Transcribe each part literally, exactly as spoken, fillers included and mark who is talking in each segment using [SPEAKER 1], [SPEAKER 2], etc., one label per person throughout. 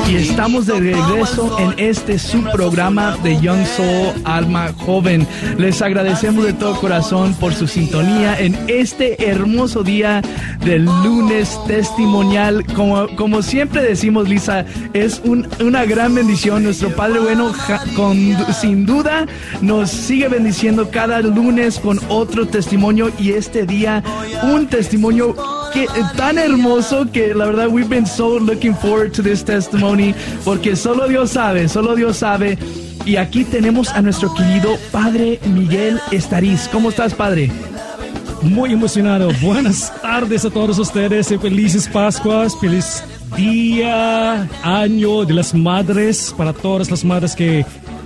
[SPEAKER 1] Y estamos de regreso en este subprograma de Young Soul, Alma Joven. Les agradecemos de todo corazón por su sintonía en este hermoso día del lunes testimonial. Como, como siempre decimos, Lisa, es un, una gran bendición. Nuestro Padre Bueno, ja, con, sin duda, nos sigue bendiciendo cada lunes con otro testimonio, y este día un testimonio que, tan hermoso que la verdad we've been so looking forward to this testimony, porque solo Dios sabe, solo Dios sabe. Y aquí tenemos a nuestro querido Padre Miguel Estariz. ¿Cómo estás, Padre?
[SPEAKER 2] Muy emocionado. Buenas tardes a todos ustedes y felices Pascuas, feliz día, año de las madres para todas las madres que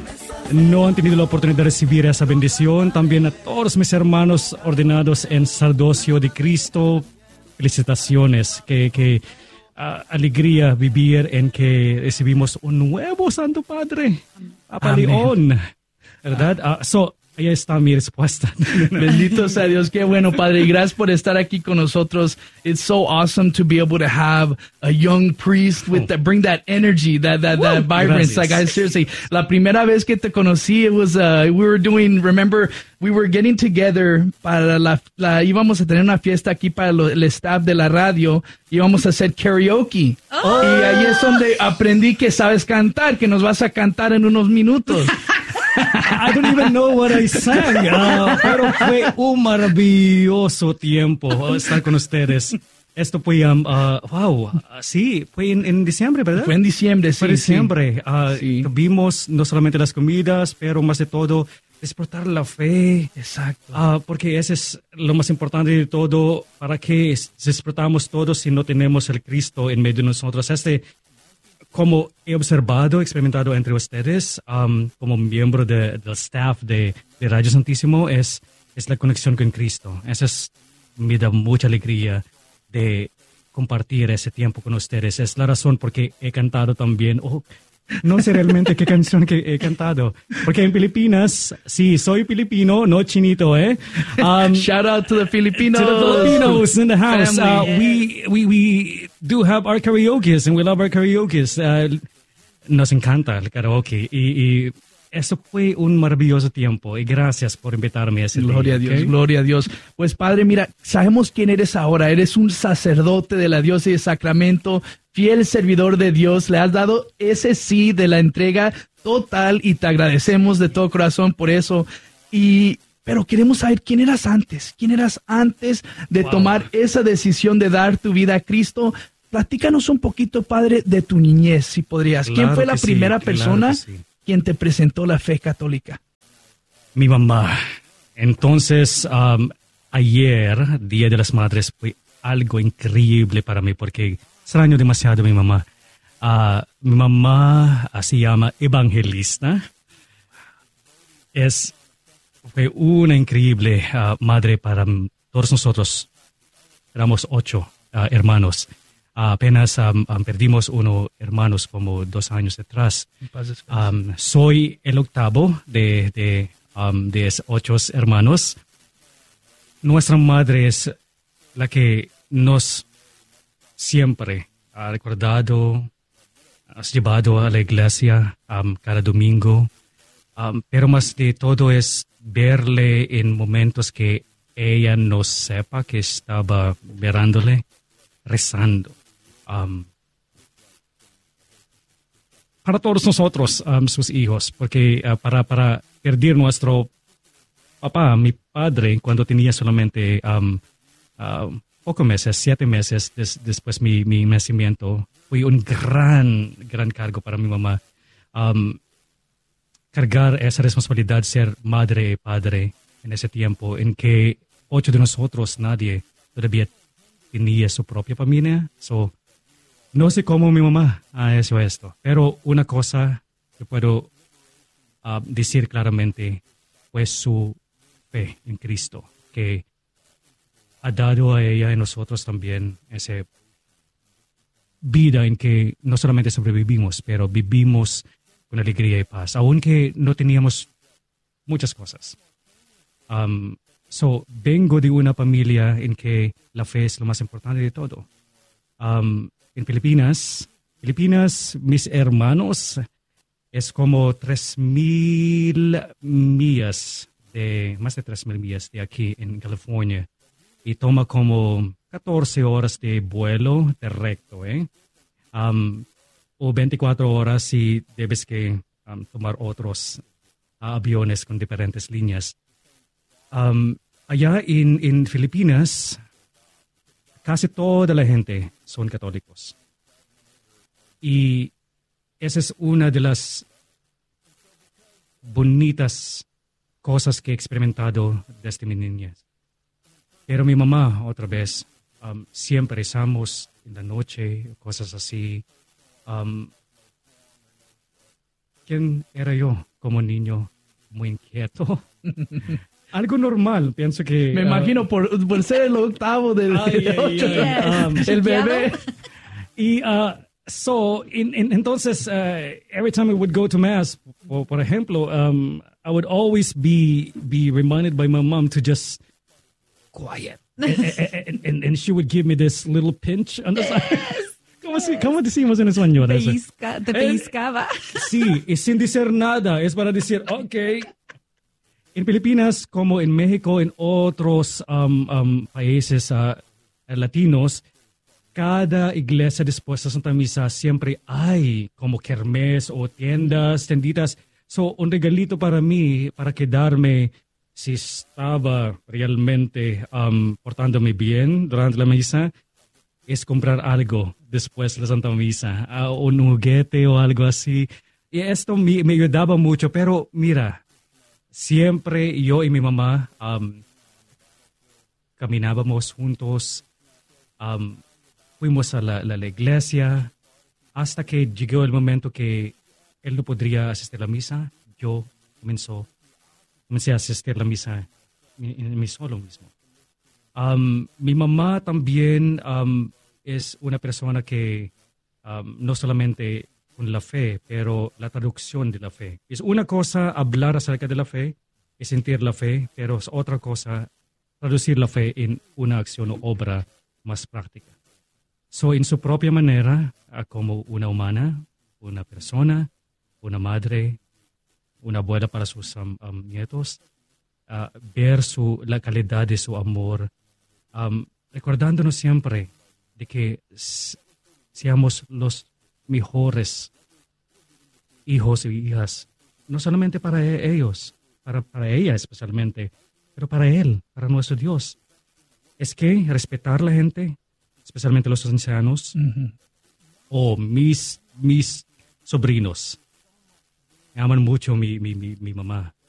[SPEAKER 2] no han tenido la oportunidad de recibir esa bendición. También a todos mis hermanos ordenados en sacerdocio de Cristo. Felicitaciones, que, que uh, alegría vivir en que recibimos un nuevo Santo Padre, Papa León, ¿verdad? Uh, so, ahí está mi respuesta.
[SPEAKER 1] Bendito sea Dios, qué bueno, Padre, y gracias por estar aquí con nosotros. It's so awesome to be able to have a young priest with that, bring that energy, that that, that
[SPEAKER 2] Woo,
[SPEAKER 1] vibrance.
[SPEAKER 2] gracias.
[SPEAKER 1] Like, I seriously, la primera vez que te conocí, it was uh, we were doing, remember, we were getting together para la, la íbamos a tener una fiesta aquí para lo, el staff de la radio, íbamos a hacer karaoke. Oh. Y ahí es donde aprendí que sabes cantar, que nos vas a cantar en unos minutos.
[SPEAKER 2] I don't even know what I sang, uh, pero fue un maravilloso tiempo estar con ustedes. Esto fue, um, uh, wow, uh, sí, fue en, en diciembre, ¿verdad?
[SPEAKER 1] Fue en diciembre, sí.
[SPEAKER 2] Fue en diciembre.
[SPEAKER 1] Sí.
[SPEAKER 2] Uh,
[SPEAKER 1] sí.
[SPEAKER 2] Vimos no solamente las comidas, pero más de todo, disfrutar la fe.
[SPEAKER 1] Exacto.
[SPEAKER 2] Uh, porque eso es lo más importante de todo. ¿Para qué disfrutamos todos si no tenemos el Cristo en medio de nosotros? Este, como he observado, experimentado entre ustedes, um, como miembro de, del staff de, de Radio Santísimo, es, es la conexión con Cristo. Eso es, me da mucha alegría de compartir ese tiempo con ustedes. Es la razón por qué he cantado también. Oh, no sé realmente qué canción que he cantado. Porque en Filipinas, sí, soy filipino, no chinito, ¿eh? Um,
[SPEAKER 1] Shout out to the Filipinos.
[SPEAKER 2] To the Filipinos in the house. Uh,
[SPEAKER 1] yeah.
[SPEAKER 2] we, we, we do have our karaoke's and we love our karaoke's. Uh, nos encanta el karaoke. Y, y eso fue un maravilloso tiempo. Y gracias por invitarme a ese
[SPEAKER 1] Gloria
[SPEAKER 2] día,
[SPEAKER 1] a Dios,
[SPEAKER 2] ¿okay?
[SPEAKER 1] Gloria a Dios. Pues, Padre, mira, sabemos quién eres ahora. Eres un sacerdote de la diócesis de Sacramento, fiel servidor de Dios. Le has dado ese sí de la entrega total y te agradecemos de todo corazón por eso. Y pero queremos saber quién eras antes. ¿Quién eras antes de wow. tomar esa decisión de dar tu vida a Cristo? Platícanos un poquito, Padre, de tu niñez, si podrías.
[SPEAKER 2] Claro
[SPEAKER 1] ¿Quién fue la
[SPEAKER 2] sí,
[SPEAKER 1] primera
[SPEAKER 2] claro
[SPEAKER 1] persona
[SPEAKER 2] sí.
[SPEAKER 1] quien te presentó la fe católica?
[SPEAKER 2] Mi mamá. Entonces, um, ayer, Día de las Madres, fue algo increíble para mí porque extraño demasiado a mi mamá. Uh, mi mamá uh, se llama Evangelista. Es, fue una increíble uh, madre para todos nosotros. Éramos ocho uh, hermanos. Uh, apenas um, um, perdimos uno hermanos como dos años atrás. Um, soy el octavo de, de, um, de ocho hermanos. Nuestra madre es la que nos siempre ha recordado, has llevado a la iglesia um, cada domingo. Um, pero más de todo es verle en momentos que ella no sepa que estaba mirándole, rezando. Um, para todos nosotros, um, sus hijos, porque uh, para, para perder nuestro papá, mi padre, cuando tenía solamente um, uh, pocos meses, siete meses des, después mi, mi nacimiento, fue un gran, gran cargo para mi mamá. Um, cargar esa responsabilidad, ser madre y padre en ese tiempo en que ocho de nosotros, nadie todavía tenía su propia familia. So, no sé cómo mi mamá ha hecho esto, pero una cosa que puedo uh, decir claramente fue su fe en Cristo, que ha dado a ella y a nosotros también esa vida en que no solamente sobrevivimos, pero vivimos con alegría y paz, aunque no teníamos muchas cosas. Um, so, vengo de una familia en que la fe es lo más importante de todo. Um, En Filipinas, Filipinas, mis hermanos, es como tres mil millas, de, más de tres mil millas de aquí en California. Y toma como catorce horas de vuelo directo, ¿eh? Um, o veinticuatro horas si debes que um, tomar otros uh, aviones con diferentes líneas. Um, allá en, en Filipinas, casi toda la gente son católicos. Y esa es una de las bonitas cosas que he experimentado desde mi niñez. Pero mi mamá, otra vez, um, siempre rezamos en la noche, cosas así. Um, ¿Quién era yo como niño? Muy inquieto. Algo normal, pienso que...
[SPEAKER 1] Me uh, imagino por, por ser el octavo del
[SPEAKER 2] ay, ay,
[SPEAKER 1] ocho,
[SPEAKER 2] ay, um,
[SPEAKER 1] el bebé.
[SPEAKER 2] Y uh, so, in, in, entonces, uh, every time I would go to mass, por, por ejemplo, um, I would always be be reminded by my mom to just quiet, and, and, and, and she would give me this little pinch on the side. ¿Cómo, si, ¿Cómo decimos en español?
[SPEAKER 3] Pellizca, te pellizcaba.
[SPEAKER 2] Sí, y sin decir nada, es para decir, ok. En Filipinas, como en México, en otros um, um, países uh, latinos, cada iglesia después de Santa Misa siempre hay como kermés o tiendas, tenditas. So, un regalito para mí, para quedarme, si estaba realmente um, portándome bien durante la misa, es comprar algo después de la Santa Misa, uh, un juguete o algo así. Y esto me, me ayudaba mucho, pero mira, siempre yo y mi mamá um, caminábamos juntos, um, fuimos a la, la, la iglesia, hasta que llegó el momento que él no podría asistir a la misa. Yo comenzó, comencé a asistir a la misa en mí solo mismo. Um, mi mamá también um, es una persona que um, no solamente con la fe, pero la traducción de la fe. Es una cosa hablar acerca de la fe y sentir la fe, pero es otra cosa traducir la fe en una acción o obra más práctica. So, en su propia manera, como una humana, una persona, una madre, una abuela para sus um, um, nietos, uh, ver su, la calidad de su amor, um, recordándonos siempre de que s- seamos los mejores hijos y hijas, no solamente para e- ellos, para, para ella especialmente, pero para Él, para nuestro Dios. Es que respetar a la gente, especialmente los ancianos,
[SPEAKER 1] Uh-huh.
[SPEAKER 2] o mis, mis sobrinos. Me aman mucho mi, mi, mi, mi mamá.